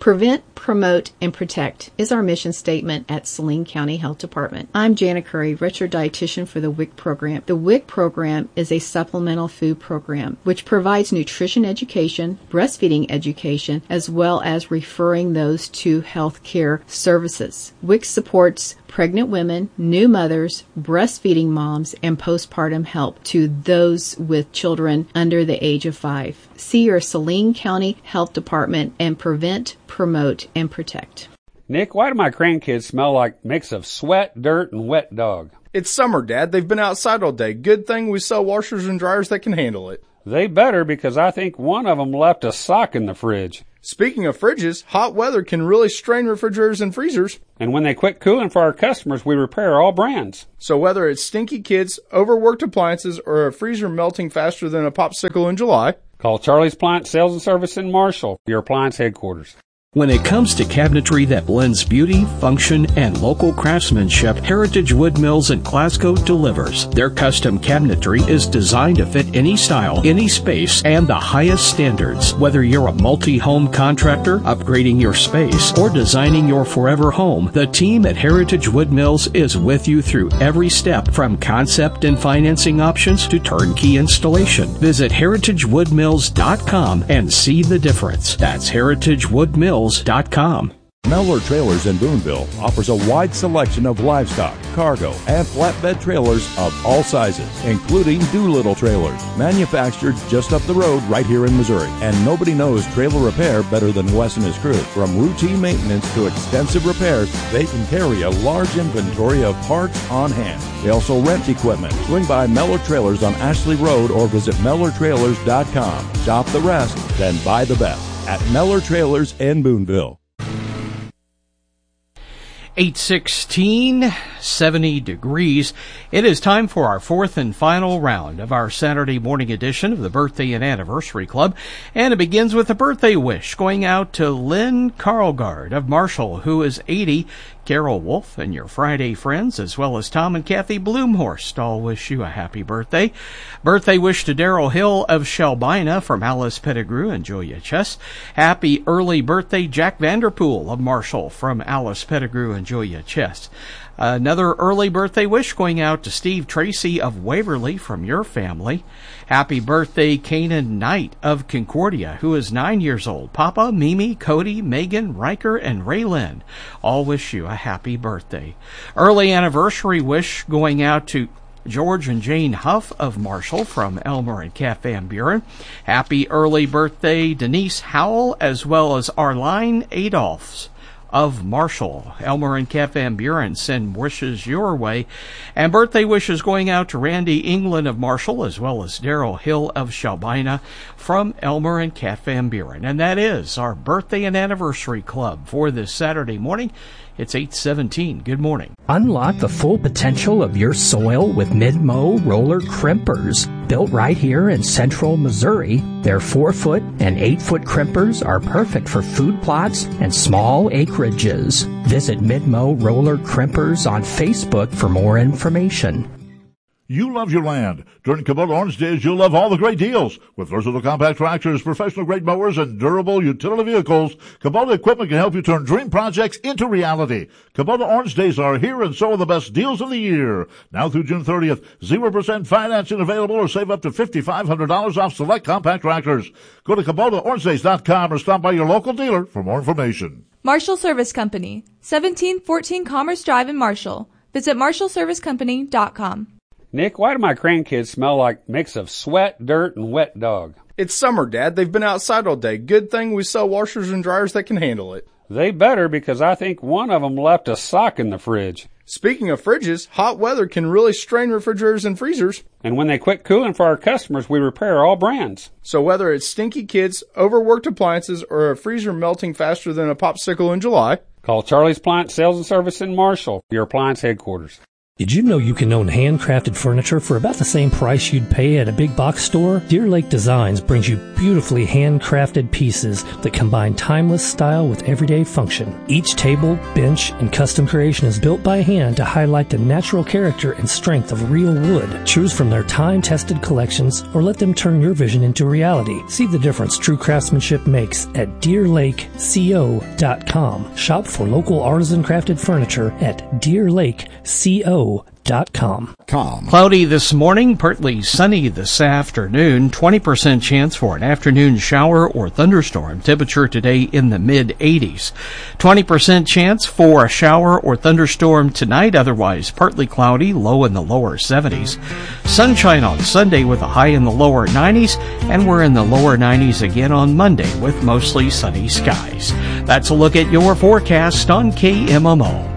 Prevent, promote, and protect is our mission statement at Saline County Health Department. I'm Jana Curry, registered dietitian for the WIC program. The WIC program is a supplemental food program which provides nutrition education, breastfeeding education, as well as referring those to health care services. WIC supports pregnant women, new mothers, breastfeeding moms, and postpartum help to those with children under the age of 5. See your Saline County Health Department and prevent, promote, and protect. Nick, why do my grandkids smell like a mix of sweat, dirt, and wet dog? It's summer, Dad. They've been outside all day. Good thing we sell washers and dryers that can handle it. They better, because I think one of them left a sock in the fridge. Speaking of fridges, hot weather can really strain refrigerators and freezers. And when they quit cooling for our customers, we repair all brands. So whether it's stinky kids, overworked appliances, or a freezer melting faster than a popsicle in July, call Charlie's Appliance Sales and Service in Marshall, your appliance headquarters. When it comes to cabinetry that blends beauty, function, and local craftsmanship, Heritage Wood Mills in Glasgow delivers. Their custom cabinetry is designed to fit any style, any space, and the highest standards. Whether you're a multi-home contractor, upgrading your space, or designing your forever home, the team at Heritage Wood Mills is with you through every step, from concept and financing options to turnkey installation. Visit heritagewoodmills.com and see the difference. That's heritagewoodmills.com. Mellor Trailers in Boonville offers a wide selection of livestock, cargo, and flatbed trailers of all sizes, including Doolittle trailers, manufactured just up the road right here in Missouri. And nobody knows trailer repair better than Wes and his crew. From routine maintenance to extensive repairs, they can carry a large inventory of parts on hand. They also rent equipment. Swing by Mellor Trailers on Ashley Road or visit MellorTrailers.com. Shop the rest, then buy the best at Mellor Trailers in Boonville. 8:16, 70 degrees. It is time for our fourth and final round of our Saturday morning edition of the Birthday and Anniversary Club. And it begins with a birthday wish going out to Lynn Carlgard of Marshall, who is 80. Carol Wolf and your Friday friends, as well as Tom and Kathy Bloomhorst, all wish you a happy birthday. Birthday wish to Daryl Hill of Shelbina from Alice Pettigrew and Julia Chess. Happy early birthday, Jack Vanderpool of Marshall from Alice Pettigrew and Julia Chess. Another early birthday wish going out to Steve Tracy of Waverly from your family. Happy birthday, Kanan Knight of Concordia, who is 9 years old. Papa, Mimi, Cody, Megan, Riker, and Raylyn all wish you a happy birthday. Early anniversary wish going out to George and Jane Huff of Marshall from Elmer and Kat Van Buren. Happy early birthday, Denise Howell, as well as Arline Adolphs of Marshall. Elmer and Kat Van Buren send wishes your way. And birthday wishes going out to Randy England of Marshall, as well as Daryl Hill of Shelbina from Elmer and Kat Van Buren. And that is our Birthday and Anniversary Club for this Saturday morning. It's 8:17. Good morning. Unlock the full potential of your soil with Mid-Mow roller crimpers. Built right here in central Missouri, their 4-foot and 8-foot crimpers are perfect for food plots and small acreages. Visit Mid-Mow roller crimpers on Facebook for more information. You love your land. During Kubota Orange Days, you'll love all the great deals. With versatile compact tractors, professional-grade mowers, and durable utility vehicles, Kubota equipment can help you turn dream projects into reality. Kubota Orange Days are here, and so are the best deals of the year. Now through June 30th, 0% financing available, or save up to $5,500 off select compact tractors. Go to KubotaOrangeDays.com or stop by your local dealer for more information. Marshall Service Company, 1714 Commerce Drive in Marshall. Visit MarshallServiceCompany.com. Nick, why do my grandkids smell like a mix of sweat, dirt, and wet dog? It's summer, Dad. They've been outside all day. Good thing we sell washers and dryers that can handle it. They better, because I think one of them left a sock in the fridge. Speaking of fridges, hot weather can really strain refrigerators and freezers. And when they quit cooling for our customers, we repair all brands. So whether it's stinky kids, overworked appliances, or a freezer melting faster than a popsicle in July, call Charlie's Appliance Sales and Service in Marshall, your appliance headquarters. Did you know you can own handcrafted furniture for about the same price you'd pay at a big box store? Deer Lake Designs brings you beautifully handcrafted pieces that combine timeless style with everyday function. Each table, bench, and custom creation is built by hand to highlight the natural character and strength of real wood. Choose from their time-tested collections or let them turn your vision into reality. See the difference true craftsmanship makes at DeerLakeCO.com. Shop for local artisan crafted furniture at DeerLakeCO.com. Cloudy this morning, partly sunny this afternoon, 20% chance for an afternoon shower or thunderstorm. Temperature today in the mid-80s. 20% chance for a shower or thunderstorm tonight, otherwise partly cloudy, low in the lower 70s. Sunshine on Sunday with a high in the lower 90s, and we're in the lower 90s again on Monday with mostly sunny skies. That's a look at your forecast on KMMO.